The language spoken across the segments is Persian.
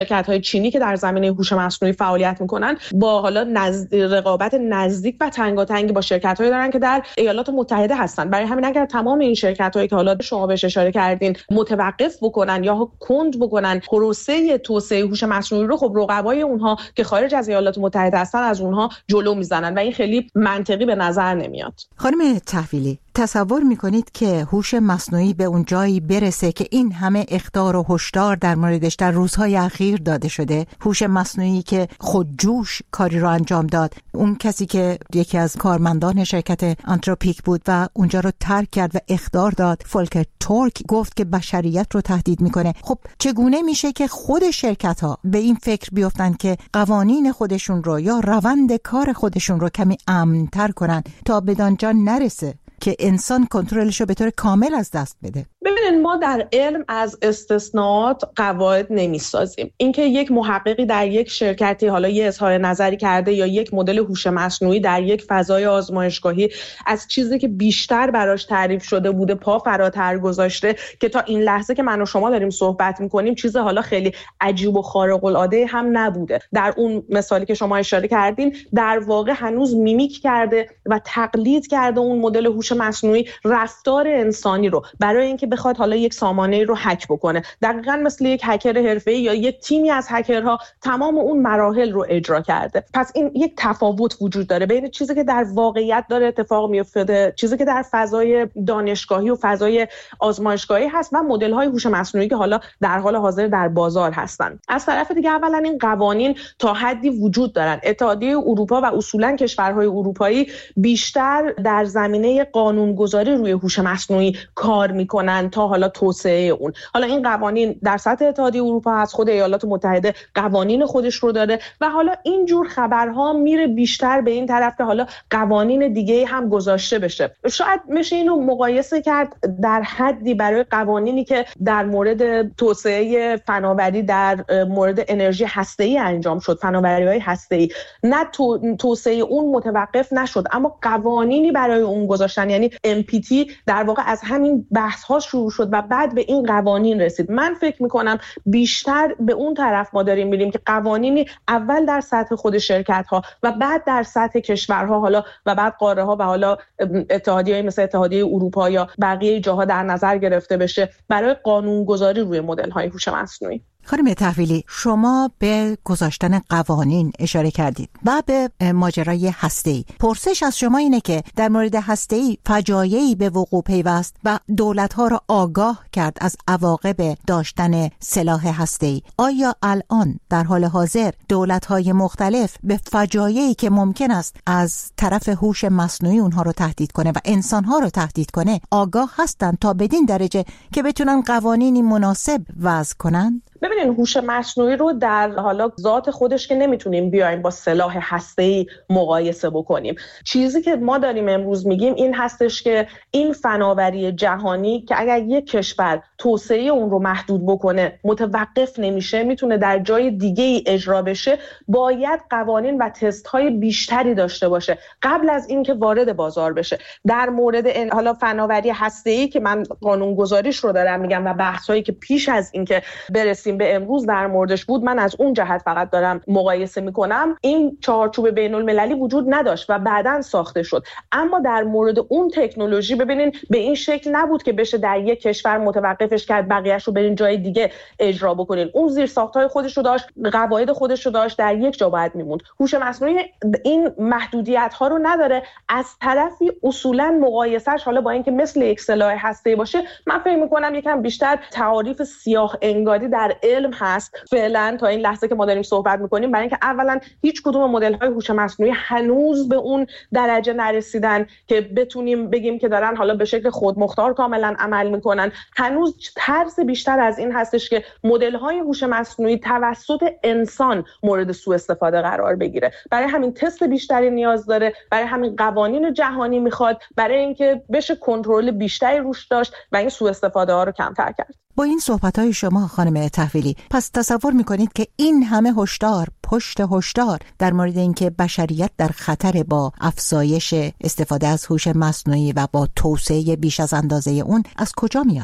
شرکت‌های چینی که در زمینه هوش مصنوعی فعالیت می‌کنن با حالا رقابت نزدیک و تنگاتنگی با شرکت‌هایی دارن که در ایالات متحده هستن. برای همین اگر تمام این شرکت‌هایی که حالا شما بهش اشاره کردین متوقف بکنن یا کند بکنن پروسه توسعه هوش مصنوعی رو، خب رقبای اونها که خارج از ایالات متحده هستن از اونها جلو میزنن و این خیلی منطقی به نظر نمیاد. خانم تحویلی، تصور میکنید که هوش مصنوعی به اون جایی برسه که این همه اخطار و هشدار در موردش در روزهای اخیر داده شده؟ هوش مصنوعی که خودجوش کاری رو انجام داد، اون کسی که یکی از کارمندان شرکت آنتروپیک بود و اونجا رو ترک کرد و اخطار داد، فولکر تورک، گفت که بشریت رو تهدید میکنه. خب چگونه میشه که خود شرکت ها به این فکر بیفتن که قوانین خودشون رو یا روند کار خودشون رو کمی امن‌تر کنن تا بدانجا نرسه که انسان کنترلش رو به طور کامل از دست بده؟ ببینید، ما در علم از استثناءات قواعد نمی‌سازیم. اینکه یک محققی در یک شرکتی حالا یه اظهار نظری کرده یا یک مدل هوش مصنوعی در یک فضای آزمایشگاهی از چیزی که بیشتر براش تعریف شده بوده پا فراتر گذاشته که تا این لحظه که من و شما داریم صحبت می‌کنیم چیز حالا خیلی عجیب و خارق العاده هم نبوده. در اون مثالی که شما اشاره کردین در واقع هنوز میمیک کرده و تقلید کرده اون مدل هوش مصنوعی رفتار انسانی رو برای اینکه بخواد حالا یک سامانه رو هک بکنه. دقیقاً مثل یک هکر حرفه‌ای یا یک تیمی از هکرها تمام اون مراحل رو اجرا کرده. پس این یک تفاوت وجود داره بین چیزی که در واقعیت داره اتفاق میفته، چیزی که در فضای دانشگاهی و فضای آزمایشگاهی هست و مدل‌های هوش مصنوعی که حالا در حال حاضر در بازار هستن. از طرف دیگه اولا این قوانین تا حدی وجود دارن. اتحادیه اروپا و اصولاً کشورهای اروپایی بیشتر در زمینه قانونگذاری روی هوش مصنوعی کار میکنن تا حالا توسعه اون. حالا این قوانین در سطح اتحادیه اروپا هست، خود ایالات متحده قوانین خودش رو داره و حالا اینجور خبرها میره بیشتر به این طرف که حالا قوانین دیگه هم گذاشته بشه. شاید میشه اینو مقایسه کرد در حدی برای قوانینی که در مورد توسعه فناوری در مورد انرژی هسته‌ای انجام شد، فناوری‌های هسته‌ای، نه توسعه اون متوقف نشد اما قوانینی برای اون گذاشتن، یعنی MPT در واقع از همین بحث ها شروع شد و بعد به این قوانین رسید. من فکر میکنم بیشتر به اون طرف ما داریم میریم که قوانینی اول در سطح خود شرکت ها و بعد در سطح کشورها حالا و بعد قاره ها و حالا اتحادیه‌ای مثل اتحادیه اروپا یا بقیه جاها در نظر گرفته بشه برای قانونگذاری روی مدل های هوش مصنوعی. خانم تحویلی، شما به گذاشتن قوانین اشاره کردید و به ماجرای هسته‌ای. پرسش از شما اینه که در مورد هسته‌ای فجایعی به وقوع پیوست و دولت‌ها را آگاه کرد از عواقب داشتن سلاح هسته‌ای. آیا الان در حال حاضر دولت‌های مختلف به فجایعی که ممکن است از طرف هوش مصنوعی اونها رو تهدید کنه و انسان‌ها رو تهدید کنه آگاه هستند تا بدین درجه که بتونن قوانینی مناسب وضع کنند؟ ببینین، هوش مصنوعی رو در حالا ذات خودش که نمیتونیم بیایم با سلاح هسته‌ای مقایسه بکنیم. چیزی که ما داریم امروز میگیم این هستش که این فناوری جهانی که اگر یک کشور توسعه اون رو محدود بکنه متوقف نمیشه، میتونه در جای دیگه ای اجرا بشه، باید قوانین و تست‌های بیشتری داشته باشه قبل از اینکه وارد بازار بشه. در مورد حالا فناوری هسته‌ای که من قانونگذاریش رو دارم میگم و بحث‌هایی که پیش از اینکه برسیم به امروز در موردش بود، من از اون جهت فقط دارم مقایسه میکنم. این چارچوب بین المللی وجود نداشت و بعداً ساخته شد، اما در مورد اون تکنولوژی ببینین به این شکل نبود که بشه در یک کشور متوقفش کرد بقیه‌اش رو برین جای دیگه اجرا بکنین. اون زیرساخت‌های خودش رو داشت، قواعد خودش رو داشت، در یک جا باید میموند. هوش مصنوعی این محدودیت‌ها رو نداره. از طرفی اصولاً مقایسهش حالا با اینکه مثل یک سلاح هسته‌ای باشه، من فکر می‌کنم یکم بیشتر تعاریف سیاه انگاری در علم هست فعلا تا این لحظه که ما داریم صحبت میکنیم، برای اینکه اولا هیچ کدوم مدل های هوش مصنوعی هنوز به اون درجه نرسیدن که بتونیم بگیم که دارن حالا به شکل خودمختار کاملا عمل میکنن. هنوز ترس بیشتر از این هستش که مدل های هوش مصنوعی توسط انسان مورد سوء استفاده قرار بگیره. برای همین تست بیشتری نیاز داره، برای همین قوانین جهانی میخواد، برای اینکه بشه کنترل بیشتری روش داشت و این سوء استفاده ها رو کمتر کرد. با این صحبت‌های شما خانم تحویلی، پس تصور می‌کنید که این همه هشدار پشت هشدار در مورد اینکه بشریت در خطر با افزایش استفاده از هوش مصنوعی و با توسعه بیش از اندازه اون از کجا میاد؟ ببینید،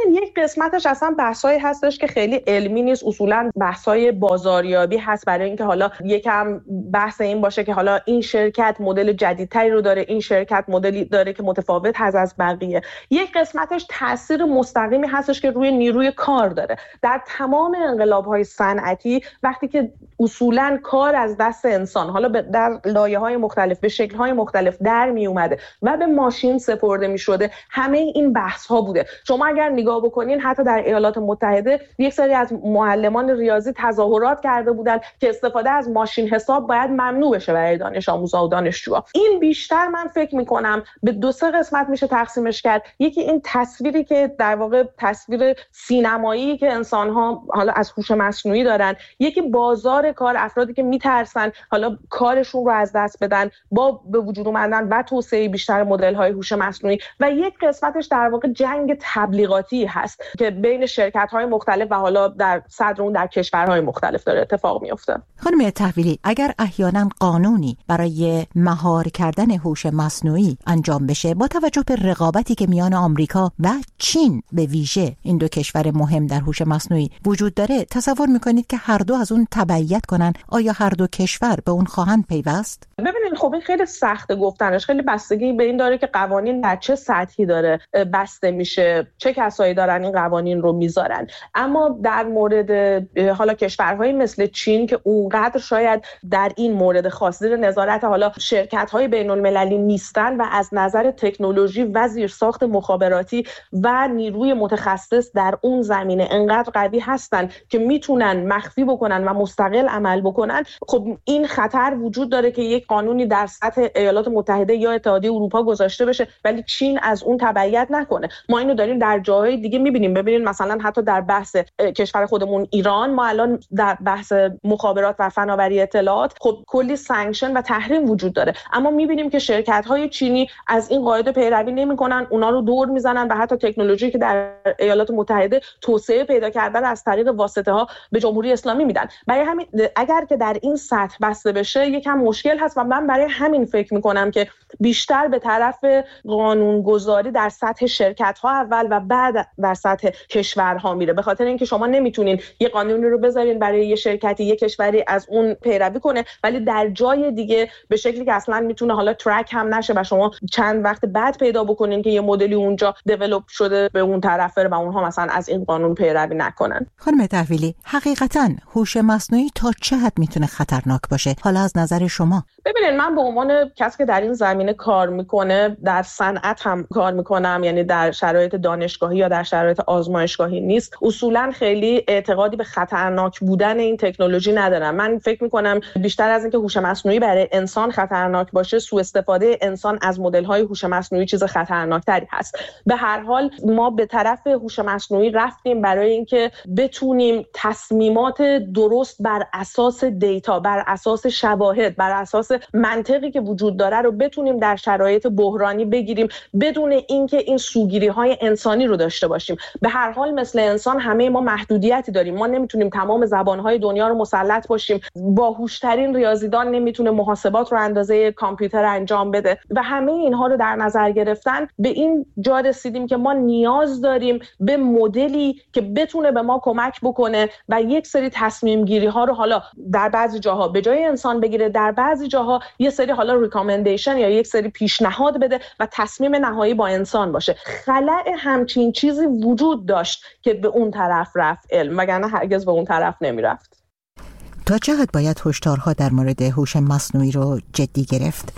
ببینید یک قسمتش اصلا بحثایی هستش که خیلی علمی نیست، اصولا بحثای بازاریابی هست، برای اینکه حالا یکم بحث این باشه که حالا این شرکت مدل جدیدتری رو داره، این شرکت مدلی داره که متفاوت هست از بقیه. یک قسمتش تاثیر مستقیمی هستش که روی نیروی کار داره. در تمام انقلاب‌های صنعتی وقتی که اصولا کار از دست انسان حالا در لایه‌های مختلف به شکل‌های مختلف در می اومده و به ماشین سپرده می‌شده، همه این بحث‌ها بوده. شما اگر نگاه بکنین حتی در ایالات متحده یک سری از معلمان ریاضی تظاهرات کرده بودن که استفاده از ماشین حساب باید ممنوع بشه برای دانش آموزا و دانشجوها. این بیشتر من فکر می‌کنم به دو سه قسمت میشه تقسیمش کرد. یکی این تصویری که در واقع تصویر سینمایی که انسان‌ها حالا از هوش مصنوعی دارن، یکی بازار کار، افرادی که میترسن حالا کارشون رو از دست بدن با به وجود اومدن و توسعه بیشتر مدل‌های هوش مصنوعی، و یک قسمتش در واقع جنگ تبلیغاتی هست که بین شرکت‌های مختلف و حالا در صدر اون در کشورهای مختلف داره اتفاق میفته. خانم تحویلی، اگر احیانا قانونی برای مهار کردن هوش مصنوعی انجام بشه با توجه به رقابتی که میان آمریکا و چین به ویژه این دو کشور مهم در هوش مصنوعی وجود داره، تصور میکنید که هر دو از اون تبعیت کنن؟ آیا هر دو کشور به اون خواهند پیوست؟ ببینید خب این خیلی سخته گفتنش، خیلی بستگی به این داره که قوانین در چه سطحی داره بسته میشه، چه کسایی دارن این قوانین رو میذارن. اما در مورد حالا کشورهای مثل چین که اونقدر شاید در این مورد خاص زیر نظارت حالا شرکت‌های بین‌المللی نیستن و از نظر تکنولوژی و زیرساخت مخابراتی و نیروی متخصص در اون زمینه انقدر قوی هستن که میتونن مخفی بکنن و مستقل عمل بکنن، خب این خطر وجود داره که یک قانونی در سطح ایالات متحده یا اتحادیه اروپا گذاشته بشه ولی چین از اون تبعیت نکنه. ما اینو داریم در جاهای دیگه میبینیم. ببینید مثلا حتی در بحث کشور خودمون ایران، ما الان در بحث مخابرات و فناوری اطلاعات خب کلی سانکشن و تحریم وجود داره، اما میبینیم که شرکت‌های چینی از این قاعده پیروی نمی‌کنن، اونا رو دور میزنن و حتی تکنولوژی که در ایالات متحده توسعه پیدا کرده رو از طریق واسطه‌ها به جمهوری اسلامی میدن. برای همین اگر که در این سطح بسته بشه یکم مشکل هست و من برای همین فکر می‌کنم که بیشتر به طرف قانونگذاری در سطح شرکت‌ها اول و بعد در سطح کشورها میره، به خاطر اینکه شما نمیتونین یه قانونی رو بذارین برای یه شرکتی یه کشوری از اون پیروی کنه ولی در جای دیگه به شکلی که اصلا میتونه حالا ترک هم نشه و شما چند وقت بعد پیدا بکنین که یه مدلی اونجا دیولپ شده به اون طرف و اونها مثلا از این قانون پیروی نکنن. خانم تحویلی، حقیقتاً هوش مصنوعی تا چه حد میتونه خطرناک باشه حالا از نظر شما؟ ببینید من به عنوان کسی که در این زمینه کار میکنه، در صنعت هم کار میکنم، یعنی در شرایط دانشگاهی یا در شرایط آزمایشگاهی نیست، اصولا خیلی اعتقادی به خطرناک بودن این تکنولوژی ندارم. من فکر میکنم بیشتر از اینکه هوش مصنوعی برای انسان خطرناک باشه، سوء استفاده انسان از مدل‌های هوش مصنوعی چیز خطرناکتری هست. به هر حال ما به طرف هوش مصنوعی رفتیم برای اینکه بتونیم تصمیمات درست بر اساس دیتا، بر اساس شواهد، بر اساس منطقی که وجود داره رو بتونیم در شرایط بحرانی بگیریم بدون اینکه این سوگیری‌های انسانی رو داشته باشیم. به هر حال مثل انسان همه ما محدودیتی داریم. ما نمیتونیم تمام زبان‌های دنیا رو مسلط باشیم. باهوش‌ترین ریاضیدان نمیتونه محاسبات رو اندازه کامپیوتر انجام بده و همه اینها رو در نظر گرفتن به این جا رسیدیم که ما نیاز داریم به مدلی که بتونه به ما کمک بکنه و یک سری تصمیم گیری ها رو حالا در بعضی جاها به جای انسان بگیره، در بعضی جاها یه سری حالا ریکامندیشن یا یک سری پیشنهاد بده و تصمیم نهایی با انسان باشه. خلأ همچین چیزی وجود داشت که به اون طرف رفت علم، وگرنه هرگز به اون طرف نمیرفت. تا چه حد باید هشدارها در مورد هوش مصنوعی رو جدی گرفت؟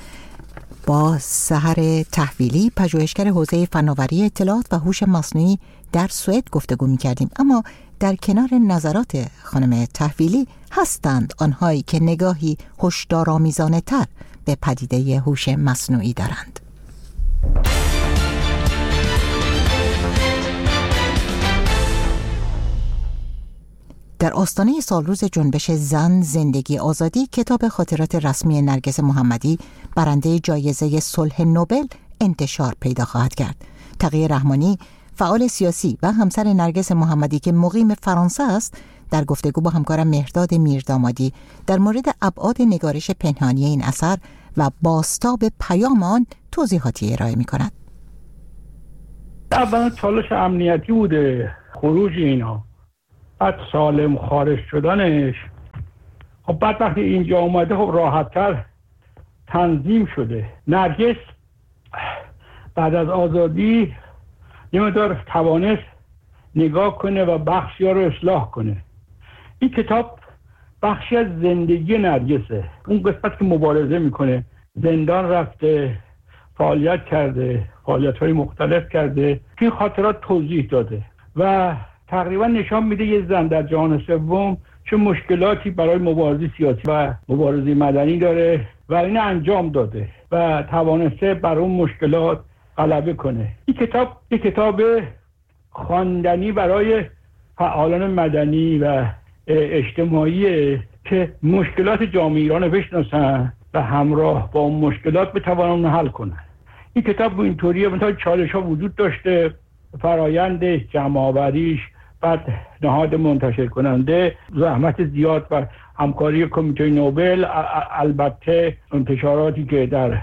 با سحر تحویلی، پژوهشگر حوزه فناوری اطلاعات و هوش مصنوعی در سوئد گفتگو می‌کردیم. اما در کنار نظرات خانم تحویلی هستند آنهایی که نگاهی هشدارآمیزانه تر به پدیده هوش مصنوعی دارند. در آستانه سالروز جنبش زن، زندگی، آزادی، کتاب خاطرات رسمی نرگس محمدی برنده جایزه صلح نوبل انتشار پیدا خواهد کرد. تقی رحمانی، فعال سیاسی و همسر نرگس محمدی که مقیم فرانسه است، در گفتگو با همکارم مهرداد میردامادی در مورد ابعاد نگارش پنهانی این اثر و بازتاب پیام آن توضیحاتی ارائه می‌کند. اولا چالش امنیتی بوده خروج اینا، بعد سالم خارج شدنش. خب بعد وقتی اینجا اومده خب راحت‌تر تنظیم شده. نرگس بعد از آزادی یه مقدار توانست نگاه کنه و بخشی ها رو اصلاح کنه. این کتاب بخشی از زندگی نرگسه. اون قسمت که مبارزه میکنه، زندان رفته، فعالیت کرده، فعالیت‌های مختلف کرده، این خاطرات توضیح داده و تقریبا نشان میده یه زن در جهان سوم چه مشکلاتی برای مبارزه سیاسی و مبارزه مدنی داره و این انجام داده و توانسته بر اون مشکلات غلبه کنه. این کتاب یک کتاب خواندنی برای فعالان مدنی و اجتماعی که مشکلات جامعه ایران بشناسن و همراه با اون مشکلات بتوانن حل کنن. این کتاب اینطوریه، مثلا چالش‌ها وجود داشته، فرایندش، جمع‌آوریش، بعد نهاد منتشر کننده، زحمت زیاد و همکاری کمیته نوبل، البته انتشاراتی که در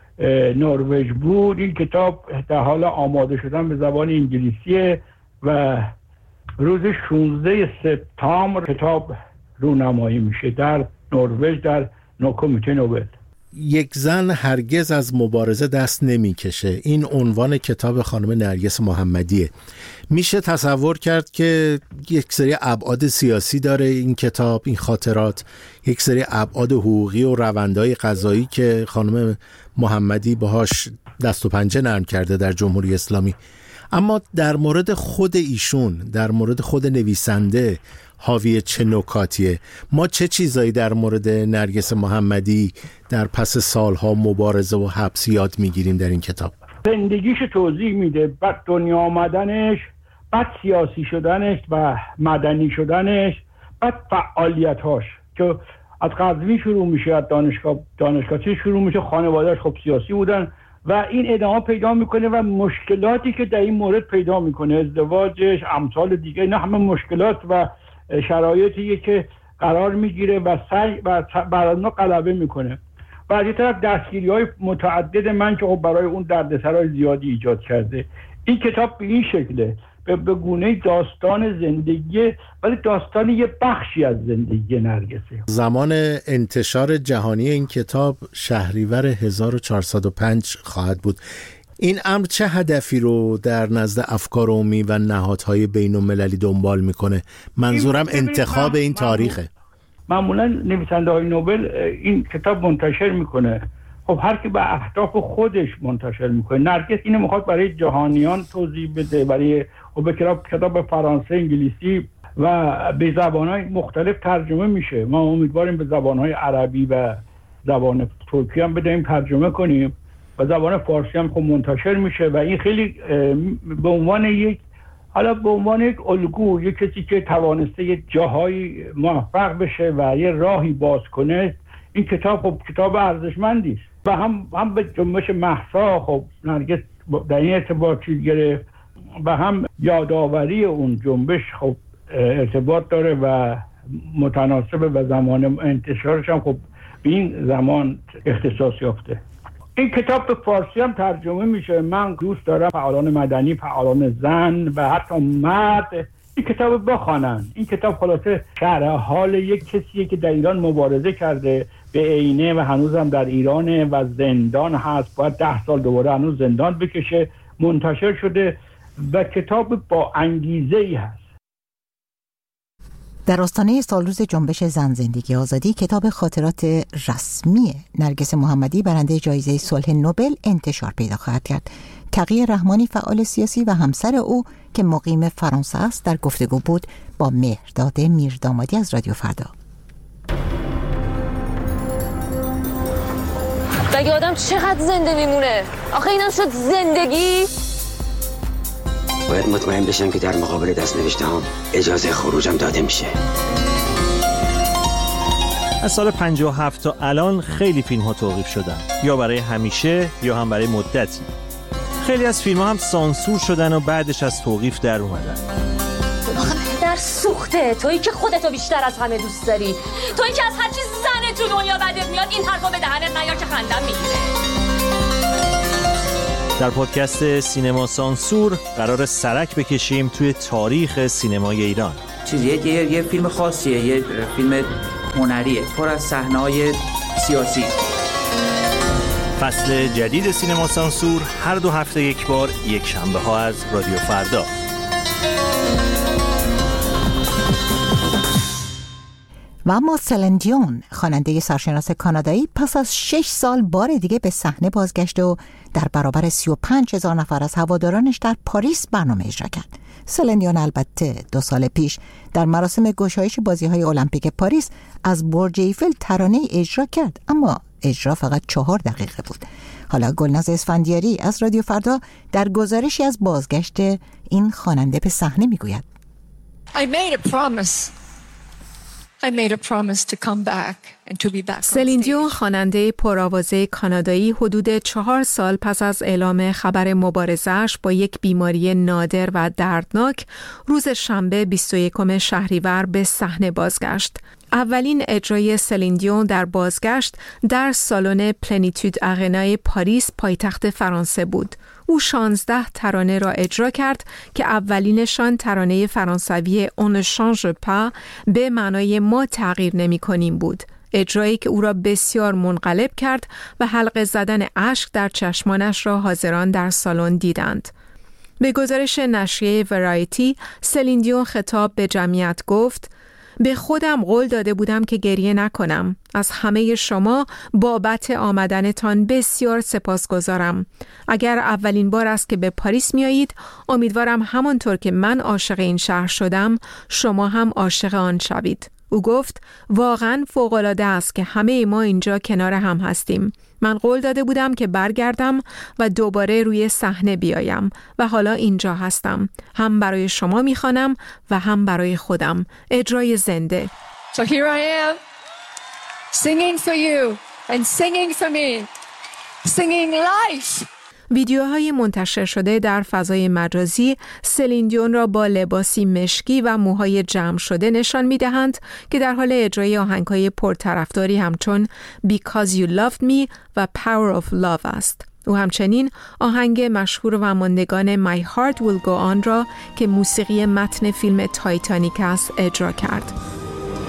نروژ بود. این کتاب در حال آماده شدن به زبان انگلیسیه و روز 16 سپتامبر کتاب رونمایی میشه در نروژ در کمیته نوبل. یک زن هرگز از مبارزه دست نمیکشه. این عنوان کتاب خانم نرگس محمدیه. میشه تصور کرد که یک سری ابعاد سیاسی داره این کتاب، این خاطرات، یک سری ابعاد حقوقی و روندهای قضایی که خانم محمدی باهاش دست و پنجه نرم کرده در جمهوری اسلامی. اما در مورد خود ایشون، در مورد خود نویسنده حاوی چه نکاتیه؟ ما چه چیزایی در مورد نرگس محمدی در پس سالها مبارزه و حبس یاد میگیریم در این کتاب؟ زندگیش توضیح میده، بعد دنیا آمدنش، بعد سیاسی شدنش و مدنی شدنش، بعد فعالیتاش که از قزوین شروع میشه، از دانشگاه شروع میشه، خانواده‌اش خب سیاسی بودن و این ادامه پیدا میکنه و مشکلاتی که در این مورد پیدا میکنه، ازدواجش، امثال دیگه، اینا همه مشکلات و شرایطیه که قرار میگیره و سعی بر اونها غلبه میکنه. و از یه طرف دستگیری‌های متعدد من که خب برای اون دردسرای زیادی ایجاد کرده. این کتاب به این شکله، به گونه داستان زندگی، ولی داستان یه بخشی از زندگی نرگسه. زمان انتشار جهانی این کتاب شهریور 1405 خواهد بود. این امر چه هدفی رو در نزد افکار عمومی و نهادهای بین‌المللی دنبال میکنه؟ منظورم انتخاب این تاریخه. معمولا نویسنده های نوبل این کتاب منتشر میکنه، خب هر کی به اهداف خودش منتشر میکنه. نرگس اینو میخواد برای جهانیان توضیح بده، برای کتاب فرانسه، انگلیسی و به زبانهای مختلف ترجمه میشه. ما امیدواریم به زبانهای عربی و زبان ترکی هم بدهیم ترجمه کنیم و زبان فارسی هم خب منتشر میشه و این خیلی به عنوان یک الگو، یک کسی که توانسته یه جاهایی موفق بشه و یه راهی باز کنه، این کتاب خب کتاب ارزشمندی است. و هم به جنبش مهسا خب نرگس در این ارتباط چیز گرفت و هم یادآوری اون جنبش خب ارتباط داره و متناسبه و زمان انتشارش هم خب به این زمان اختصاص یافته. این کتاب به فارسی هم ترجمه میشه. من دوست دارم فعالان مدنی، فعالان زن و حتی مرد این کتاب بخوانن. این کتاب خلاصه شرح حال یک کسیه که در ایران مبارزه کرده به عینه و هنوزم در ایرانه و زندان هست، باید 10 سال دوباره هنوز زندان بکشه. منتشر شده و کتاب با انگیزه‌ای هست. در آستانه سالروز جنبش زن زندگی آزادی کتاب خاطرات رسمی نرگس محمدی برنده جایزه صلح نوبل انتشار پیدا خواهد کرد. تقی رحمانی فعال سیاسی و همسر او که مقیم فرانسه است در گفتگو بود با مهرداد میردامادی از رادیو فردا. مگه آدم چقدر زنده میمونه؟ آخه اینم شد زندگی؟ باید مطمئن بشم که در مقابل دست نوشته‌هام اجازه خروجم داده میشه. از سال 57 تا الان خیلی فیلم ها توقیف شدن، یا برای همیشه یا هم برای مدتی. خیلی از فیلم ها هم سانسور شدن و بعدش از توقیف در اومدن. آخه در سوخته، تویی که خودتو بیشتر از همه دوست داری، تویی که از هر چیز زنه تو دنیا بدت میاد این حرفا به دهنت نیار که خندم میگیره. در پادکست سینما سانسور قرار سرک بکشیم توی تاریخ سینمای ایران. چیزیه یه فیلم خاصیه، یه فیلم هنریه، پر از صحنه‌های سیاسی. فصل جدید سینما سانسور هر 2 هفته یک بار، یک شنبه ها از رادیو فردا. و اما سلین دیون، خواننده سرشناس کانادایی، پس از 6 سال بار دیگه به صحنه بازگشت و در برابر 35,000 نفر از هوادارانش در پاریس برنامه اجرا کرد. سلین دیون البته 2 سال پیش در مراسم گشایش بازی‌های المپیک پاریس از برج ایفل ترانه اجرا کرد، اما اجرا فقط 4 دقیقه بود. حالا گلناز اسفندیاری از رادیو فردا در گزارشی از بازگشت این خواننده به صحنه میگوید: سلین دیون، خواننده پرآوازه کانادایی، حدود 4 سال پس از اعلام خبر مبارزه‌اش با یک بیماری نادر و دردناک، روز شنبه 21 شهریور به صحنه بازگشت. اولین اجرای سلین دیون در بازگشت در سالن پلنیتود آرنای پاریس، پایتخت فرانسه بود. او 16 ترانه را اجرا کرد که اولینشان ترانه فرانسوی اون شانژ pas به معنای ما تغییر نمی کنیم بود. اجرایی که او را بسیار منقلب کرد و حلقه زدن اشک در چشمانش را حاضران در سالن دیدند. به گزارش نشریه ورایتی، سلین دیون خطاب به جمعیت گفت: به خودم قول داده بودم که گریه نکنم. از همه شما بابت آمدنتان بسیار سپاسگزارم. اگر اولین بار است که به پاریس میایید، امیدوارم همانطور که من عاشق این شهر شدم، شما هم عاشق آن شوید. او گفت: واقعاً فوق‌العاده است که همه ما اینجا کنار هم هستیم. من قول داده بودم که برگردم و دوباره روی صحنه بیایم و حالا اینجا هستم. هم برای شما میخوانم و هم برای خودم. اجرای زنده. So here I am, singing for you and singing for me, singing life. ویدیوهای منتشر شده در فضای مجازی سلین دیون را با لباسی مشکی و موهای جمع شده نشان می‌دهند که در حال اجرای آهنگ‌های پرطرفداری همچون Because You Loved Me و Power of Love است. او همچنین آهنگ مشهور و ماندگان My Heart Will Go On را که موسیقی متن فیلم تایتانیک است اجرا کرد.